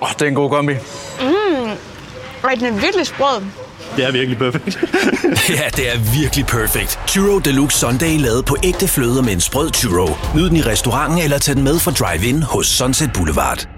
Det er en god kombi. Og den er virkelig sprød. Det er virkelig perfekt. Ja, det er virkelig perfekt. Churro Deluxe Sundae lavet på ægte fløde med en sprød churro. Nyd den i restauranten eller tag den med fra drive-in hos Sunset Boulevard.